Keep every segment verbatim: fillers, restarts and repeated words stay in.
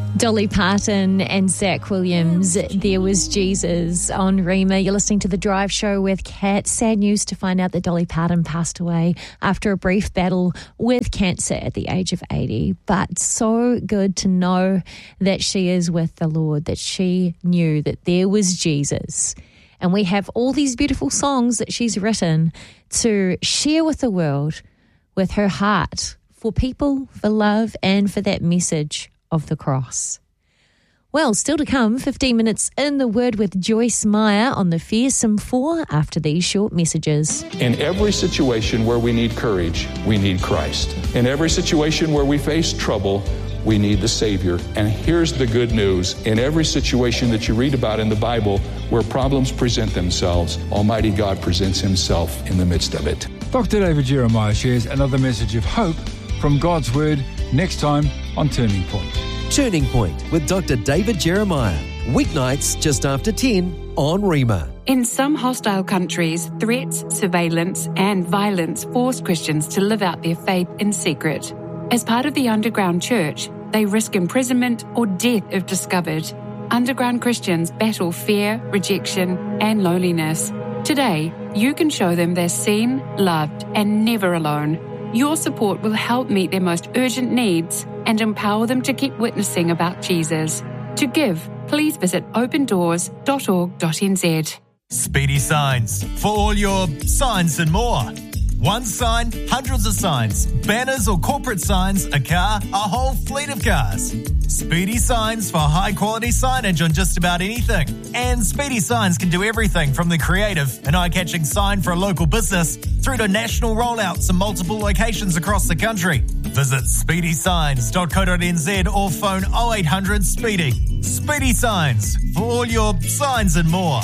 Dolly Parton and Zach Williams, There Was Jesus on Rima. You're listening to The Drive Show with Kat. Sad news to find out that Dolly Parton passed away after a brief battle with cancer at the age of eighty. But so good to know that she is with the Lord, that she knew that there was Jesus. And we have all these beautiful songs that she's written to share with the world, with her heart for people, for love, and for that message of the cross. Well, still to come, fifteen minutes in the Word with Joyce Meyer on the Fearsome Four after these short messages. In every situation where we need courage, we need Christ. In every situation where we face trouble, we need the Savior. And here's the good news. In every situation that you read about in the Bible where problems present themselves, Almighty God presents Himself in the midst of it. Doctor David Jeremiah shares another message of hope from God's Word next time on Turning Point. Turning Point with Doctor David Jeremiah. Weeknights just after ten on Rima. In some hostile countries, threats, surveillance and violence force Christians to live out their faith in secret. As part of the underground church, they risk imprisonment or death if discovered. Underground Christians battle fear, rejection and loneliness. Today, you can show them they're seen, loved and never alone. Your support will help meet their most urgent needs and empower them to keep witnessing about Jesus. To give, please visit open doors dot org dot n z. Speedy Signs, for all your signs and more. One sign, hundreds of signs, banners or corporate signs, a car, a whole fleet of cars. Speedy Signs for high quality signage on just about anything. And Speedy Signs can do everything from the creative and eye-catching sign for a local business through to national rollouts in multiple locations across the country. Visit speedy signs dot co dot n z or phone oh eight hundred SPEEDY. Speedy Signs for all your signs and more.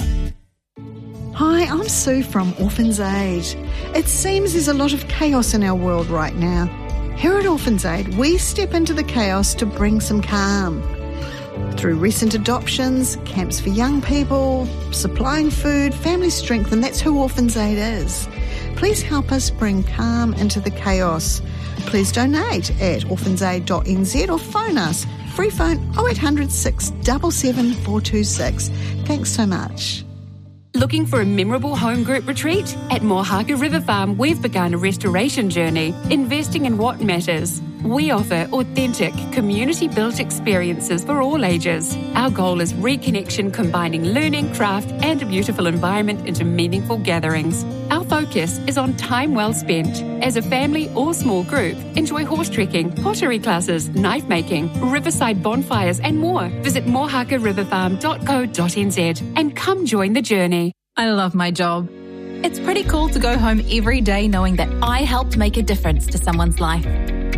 Hi, I'm Sue from Orphans Aid. It seems there's a lot of chaos in our world right now. Here at Orphans Aid, we step into the chaos to bring some calm. Through recent adoptions, camps for young people, supplying food, family strength, and that's who Orphans Aid is. Please help us bring calm into the chaos. Please donate at orphans aid dot n z or phone us. Free phone oh eight hundred, six seven seven, four two six. Thanks so much. Looking for a memorable home group retreat? At Mohaka River Farm, we've begun a restoration journey, investing in what matters. We offer authentic, community-built experiences for all ages. Our goal is reconnection, combining learning, craft, and a beautiful environment into meaningful gatherings. Our focus is on time well spent. As a family or small group, enjoy horse trekking, pottery classes, knife making, riverside bonfires, and more. Visit mohaka river farm dot co dot n z and come join the journey. I love my job. It's pretty cool to go home every day knowing that I helped make a difference to someone's life.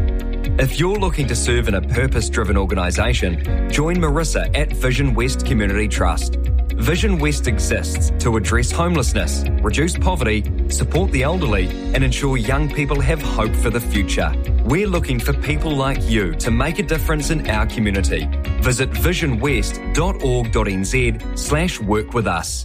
If you're looking to serve in a purpose-driven organisation, join Marissa at Vision West Community Trust. Vision West exists to address homelessness, reduce poverty, support the elderly, and ensure young people have hope for the future. We're looking for people like you to make a difference in our community. Visit vision west dot org dot n z slash work with us.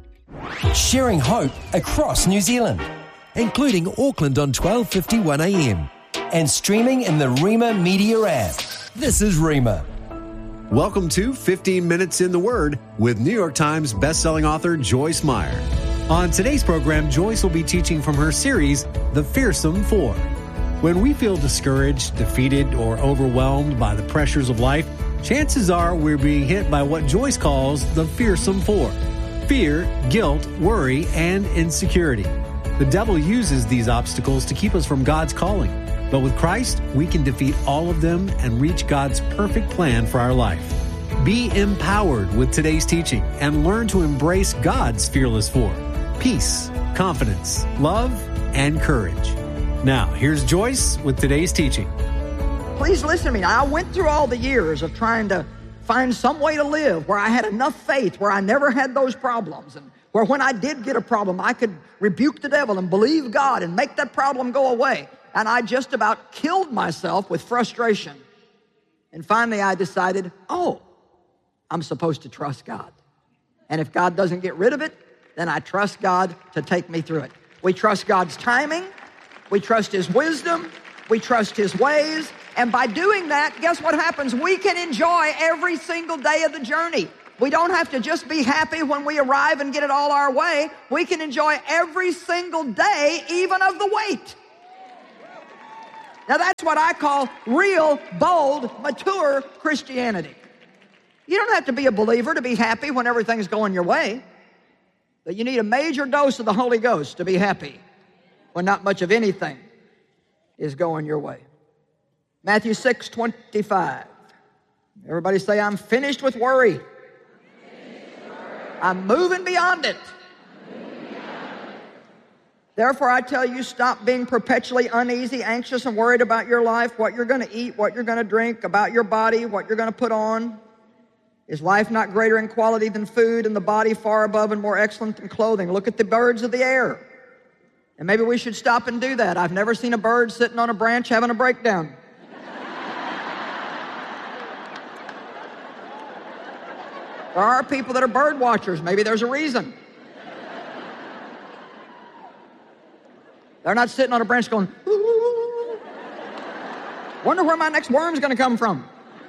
Sharing hope across New Zealand, including Auckland on twelve fifty-one a m and streaming in the Rima Media app. This is Rima. Welcome to fifteen minutes in the Word with New York Times bestselling author Joyce Meyer. On today's program, Joyce will be teaching from her series, The Fearsome Four. When we feel discouraged, defeated, or overwhelmed by the pressures of life, chances are we're being hit by what Joyce calls the fearsome four: fear, guilt, worry, and insecurity. The devil uses these obstacles to keep us from God's calling. But with Christ, we can defeat all of them and reach God's perfect plan for our life. Be empowered with today's teaching and learn to embrace God's fearless four: peace, confidence, love, and courage. Now, here's Joyce with today's teaching. Please listen to me. I went through all the years of trying to find some way to live where I had enough faith, where I never had those problems, and where when I did get a problem, I could rebuke the devil and believe God and make that problem go away. And I just about killed myself with frustration. And finally I decided, oh, I'm supposed to trust God. And if God doesn't get rid of it, then I trust God to take me through it. We trust God's timing. We trust His wisdom. We trust His ways. And by doing that, guess what happens? We can enjoy every single day of the journey. We don't have to just be happy when we arrive and get it all our way. We can enjoy every single day, even of the wait. Now that's what I call real, bold, mature Christianity. You don't have to be a believer to be happy when everything's going your way. But you need a major dose of the Holy Ghost to be happy when not much of anything is going your way. Matthew six twenty-five. Everybody say, I'm finished with worry. I'm moving beyond it. Therefore, I tell you, stop being perpetually uneasy, anxious, and worried about your life, what you're going to eat, what you're going to drink, about your body, what you're going to put on. Is life not greater in quality than food, and the body far above and more excellent than clothing? Look at the birds of the air. And maybe we should stop and do that. I've never seen a bird sitting on a branch having a breakdown. There are people that are bird watchers. Maybe there's a reason. They're not sitting on a branch going, ooh, wonder where my next worm's going to come from.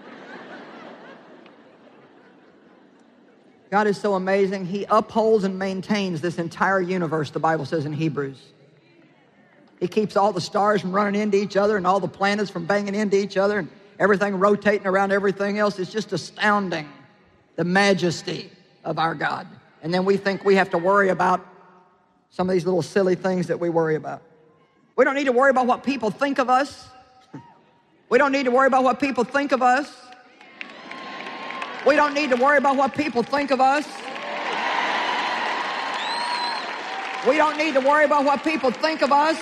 God is so amazing. He upholds and maintains this entire universe, the Bible says in Hebrews. He keeps all the stars from running into each other and all the planets from banging into each other and everything rotating around everything else. It's just astounding, the majesty of our God. And then we think we have to worry about some of these little silly things that we worry about. We don't need to worry about what people think of us. We don't need to worry about what people think of us. We don't need to worry about what people think of us. We don't need to worry about what people think of us.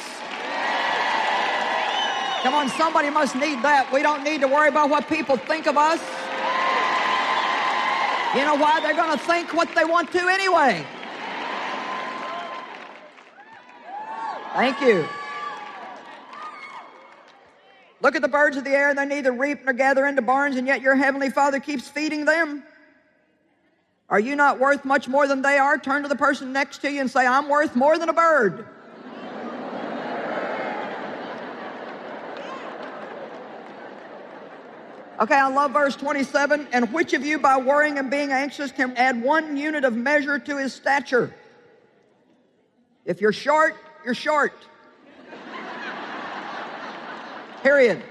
Come on, somebody must need that. We don't need to worry about what people think of us. You know why? They're going to think what they want to anyway. Thank you. Look at the birds of the air. They neither reap nor gather into barns, and yet your heavenly Father keeps feeding them. Are you not worth much more than they are? Turn to the person next to you and say, I'm worth more than a bird. Okay, I love verse twenty-seven. And which of you by worrying and being anxious can add one unit of measure to his stature? If you're short, you're short. Period.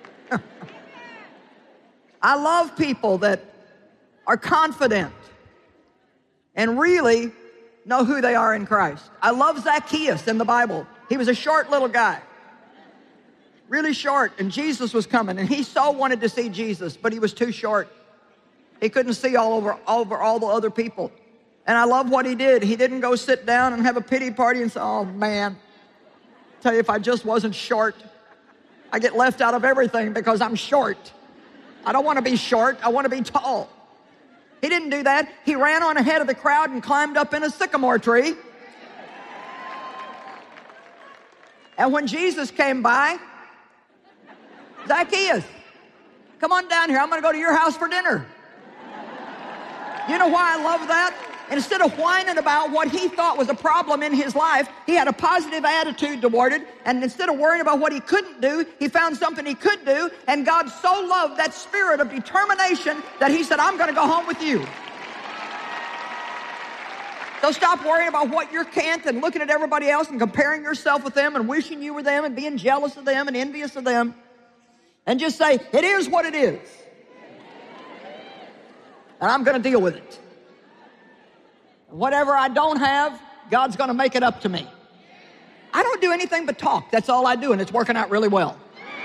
I love people that are confident and really know who they are in Christ. I love Zacchaeus in the Bible. He was a short little guy. Really short, and Jesus was coming, and he so wanted to see Jesus, but he was too short. He couldn't see all over, all over all the other people. And I love what he did. He didn't go sit down and have a pity party and say, oh man, tell you if I just wasn't short. I get left out of everything because I'm short. I don't want to be short. I want to be tall. He didn't do that. He ran on ahead of the crowd and climbed up in a sycamore tree. And when Jesus came by, Zacchaeus, come on down here. I'm going to go to your house for dinner. You know why I love that? Instead of whining about what he thought was a problem in his life, he had a positive attitude toward it. And instead of worrying about what he couldn't do, he found something he could do. And God so loved that spirit of determination that he said, I'm going to go home with you. So stop worrying about what you can't and looking at everybody else and comparing yourself with them and wishing you were them and being jealous of them and envious of them. And just say, it is what it is. And I'm going to deal with it. Whatever I don't have, God's going to make it up to me. I don't do anything but talk. That's all I do, and it's working out really well.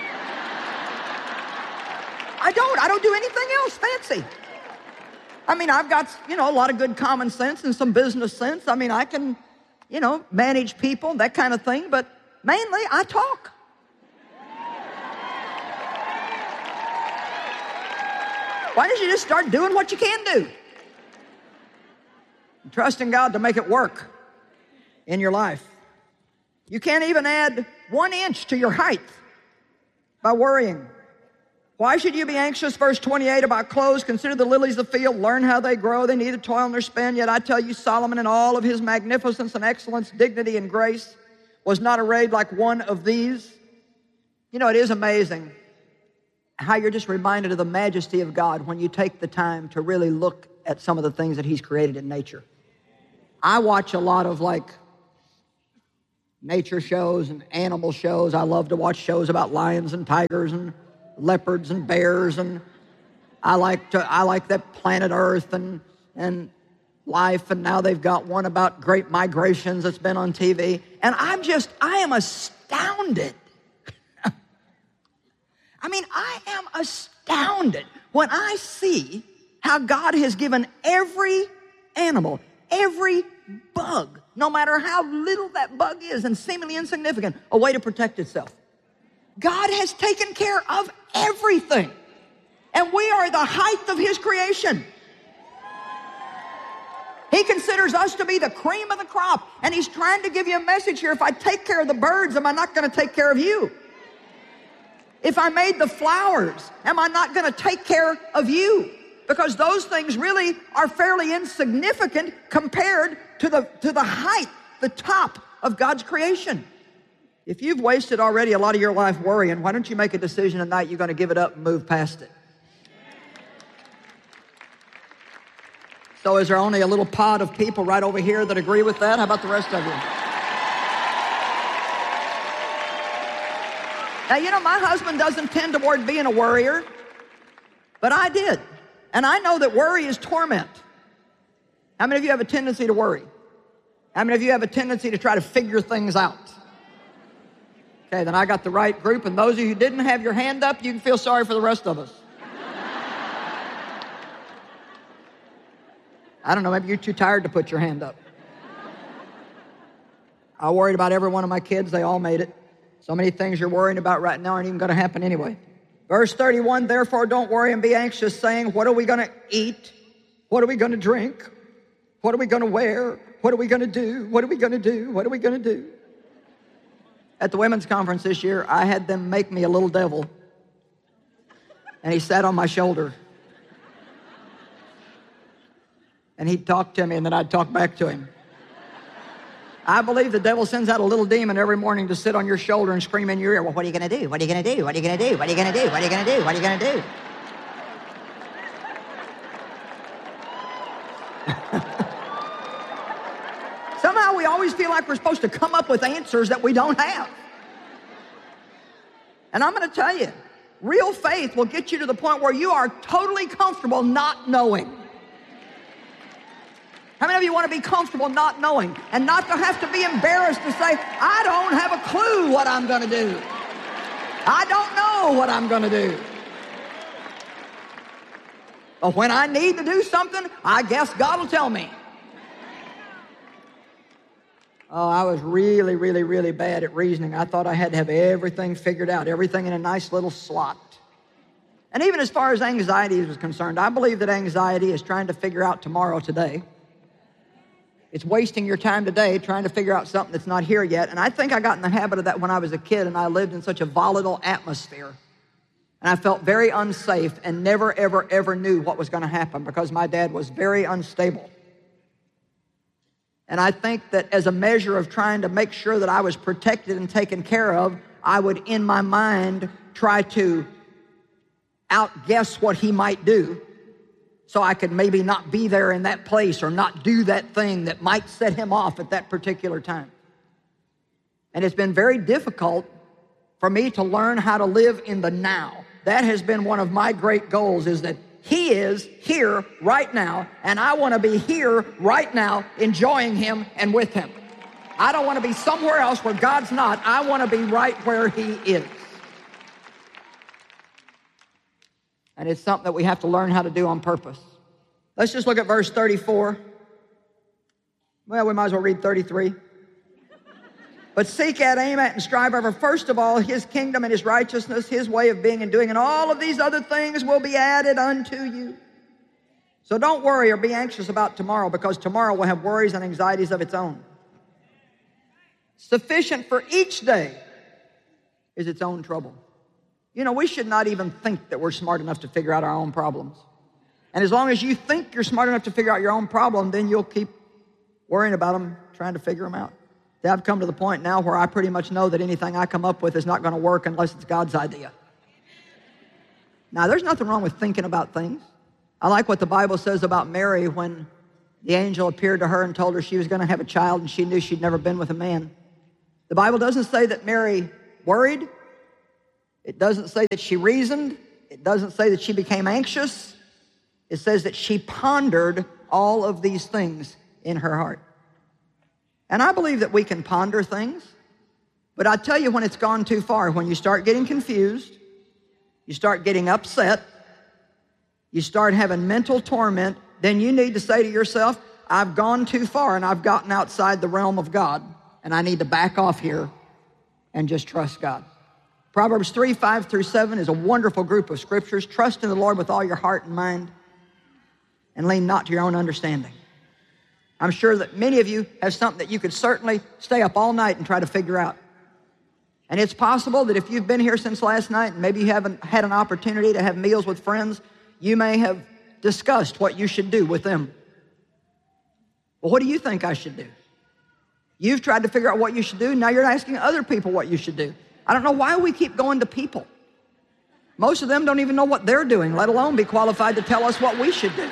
I don't. I don't do anything else fancy. I mean, I've got, you know, a lot of good common sense and some business sense. I mean, I can, you know, manage people, that kind of thing, but mainly I talk. Why don't you just start doing what you can do? Trusting God to make it work in your life. You can't even add one inch to your height by worrying. Why should you be anxious, verse twenty-eight, about clothes? Consider the lilies of the field. Learn how they grow. They neither toil nor spin. Yet I tell you, Solomon in all of his magnificence and excellence, dignity and grace, was not arrayed like one of these. You know, it is amazing how you're just reminded of the majesty of God when you take the time to really look at some of the things that He's created in nature. I watch a lot of like nature shows and animal shows. I love to watch shows about lions and tigers and leopards and bears, and I like to I like that Planet Earth and and life, and now they've got one about great migrations that's been on T V. And I'm just I am astounded. I mean, I am astounded when I see how God has given every animal, every bug, no matter how little that bug is and seemingly insignificant, a way to protect itself. God has taken care of everything. And we are the height of His creation. He considers us to be the cream of the crop. And He's trying to give you a message here. If I take care of the birds, am I not going to take care of you? If I made the flowers, am I not going to take care of you? Because those things really are fairly insignificant compared to the, to the height, the top of God's creation. If you've wasted already a lot of your life worrying, why don't you make a decision tonight you're going to give it up and move past it? So is there only a little pod of people right over here that agree with that? How about the rest of you? Now, you know, my husband doesn't tend toward being a worrier, but I did. And I know that worry is torment. How many of you have a tendency to worry? How many of you have a tendency to try to figure things out? Okay, then I got the right group, and those of you who didn't have your hand up, you can feel sorry for the rest of us. I don't know, maybe you're too tired to put your hand up. I worried about every one of my kids. They all made it. So many things you're worrying about right now aren't even going to happen anyway. Verse thirty-one, therefore don't worry and be anxious, saying, what are we going to eat? What are we going to drink? What are we going to wear? What are we going to do? What are we going to do? What are we going to do? At the women's conference this year, I had them make me a little devil. And he sat on my shoulder. And he'd talk to me, and then I'd talk back to him. I believe the devil sends out a little demon every morning to sit on your shoulder and scream in your ear, well, what are you going to do? What are you going to do? What are you going to do? What are you going to do? What are you going to do? What are you going to do? Somehow we always feel like we're supposed to come up with answers that we don't have. And I'm going to tell you, real faith will get you to the point where you are totally comfortable not knowing. How many of you want to be comfortable not knowing and not to have to be embarrassed to say, I don't have a clue what I'm going to do. I don't know what I'm going to do. But when I need to do something, I guess God will tell me. Oh, I was really, really, really bad at reasoning. I thought I had to have everything figured out, everything in a nice little slot. And even as far as anxiety was concerned, I believe that anxiety is trying to figure out tomorrow today. It's wasting your time today trying to figure out something that's not here yet. And I think I got in the habit of that when I was a kid, and I lived in such a volatile atmosphere. And I felt very unsafe and never, ever, ever knew what was going to happen because my dad was very unstable. And I think that as a measure of trying to make sure that I was protected and taken care of, I would, in my mind, try to outguess what he might do so I could maybe not be there in that place or not do that thing that might set him off at that particular time. And it's been very difficult for me to learn how to live in the now. That has been one of my great goals, is that he is here right now, and I want to be here right now enjoying him and with him. I don't want to be somewhere else where God's not. I want to be right where he is. And it's something that we have to learn how to do on purpose. Let's just look at verse thirty-four. Well, we might as well read thirty-three. But seek at, aim at, and strive over, first of all, his kingdom and his righteousness, his way of being and doing, and all of these other things will be added unto you. So don't worry or be anxious about tomorrow, because tomorrow will have worries and anxieties of its own. Sufficient for each day is its own trouble. You know, we should not even think that we're smart enough to figure out our own problems. And as long as you think you're smart enough to figure out your own problem, then you'll keep worrying about them, trying to figure them out. I've come to the point now where I pretty much know that anything I come up with is not going to work unless it's God's idea. Now, there's nothing wrong with thinking about things. I like what the Bible says about Mary when the angel appeared to her and told her she was going to have a child and she knew she'd never been with a man. The Bible doesn't say that Mary worried. It doesn't say that she reasoned. It doesn't say that she became anxious. It says that she pondered all of these things in her heart. And I believe that we can ponder things, but I tell you when it's gone too far, when you start getting confused, you start getting upset, you start having mental torment, then you need to say to yourself, I've gone too far and I've gotten outside the realm of God, and I need to back off here and just trust God. Proverbs three, five through seven is a wonderful group of scriptures. Trust in the Lord with all your heart and mind, and lean not to your own understanding. I'm sure that many of you have something that you could certainly stay up all night and try to figure out. And it's possible that if you've been here since last night and maybe you haven't had an opportunity to have meals with friends, you may have discussed what you should do with them. Well, what do you think I should do? You've tried to figure out what you should do. Now you're asking other people what you should do. I don't know why we keep going to people. Most of them don't even know what they're doing, let alone be qualified to tell us what we should do.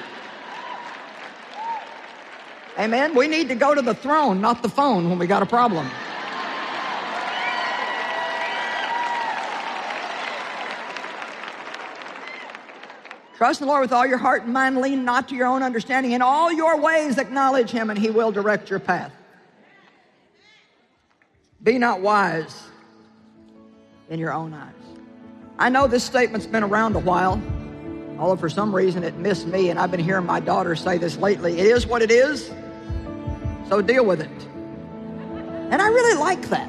Amen? We need to go to the throne, not the phone, when we got a problem. Trust in the Lord with all your heart and mind. Lean not to your own understanding. In all your ways acknowledge Him, and He will direct your path. Be not wise in your own eyes. I know this statement's been around a while, although for some reason it missed me, and I've been hearing my daughter say this lately. It is what it is, so deal with it. And I really like that.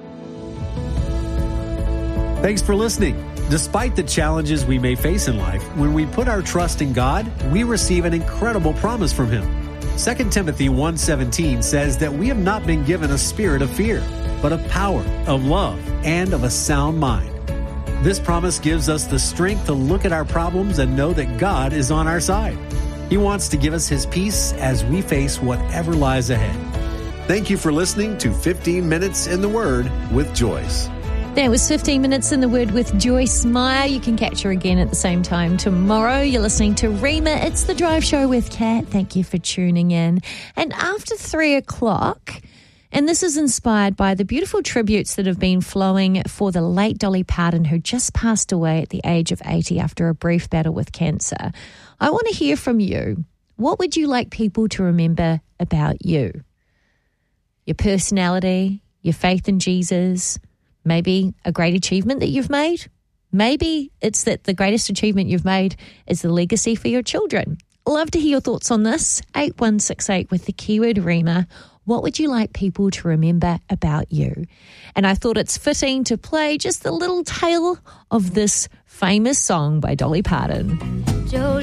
Thanks for listening. Despite the challenges we may face in life, when we put our trust in God, we receive an incredible promise from Him. Second Timothy one seventeen says that we have not been given a spirit of fear, but of power, of love, and of a sound mind. This promise gives us the strength to look at our problems and know that God is on our side. He wants to give us His peace as we face whatever lies ahead. Thank you for listening to fifteen minutes in the Word with Joyce. That was fifteen minutes in the Word with Joyce Meyer. You can catch her again at the same time tomorrow. You're listening to Rima. It's the Drive Show with Kat. Thank you for tuning in. And after three o'clock, and this is inspired by the beautiful tributes that have been flowing for the late Dolly Parton, who just passed away at the age of eighty after a brief battle with cancer. I want to hear from you. What would you like people to remember about you? Your personality, your faith in Jesus, maybe a great achievement that you've made. Maybe it's that the greatest achievement you've made is the legacy for your children. Love to hear your thoughts on this. eight one six eight with the keyword Rima. What would you like people to remember about you? And I thought it's fitting to play just a little tale of this famous song by Dolly Parton. Jolene.